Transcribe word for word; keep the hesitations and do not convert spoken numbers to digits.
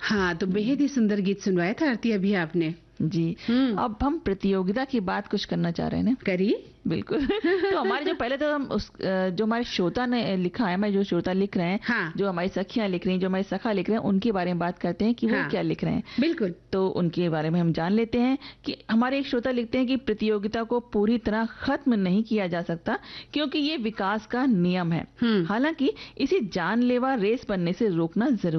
हाँ, तो बेहद ही सुंदर गीत सुनवाया था आरती अभी आपने। जी। अब हम प्रतियोगिता की बात कुछ करना चाह रहे हैं ना? करिए। बिल्कुल। तो हमारे जो पहले तो हम उस जो हमारे श्रोता ने लिखा है, हमारे जो श्रोता लिख रहे हैं, हाँ। जो हमारी सखियां लिख रही हैं, जो हमारे सखा लिख रहे हैं, उनके बारे में बात करते हैं कि वो हाँ। क्या लिख रहे हैं। बिल्कुल। तो उनके बारे में हम जान लेते हैं कि हमारे एक श्रोता लिखते हैं कि प्रतियोगिता को पूरी तरह खत्म नहीं किया जा सकता क्योंकि ये विकास का नियम है। हालांकि इसे जानलेवा रेस बनने से रोकना जरूरी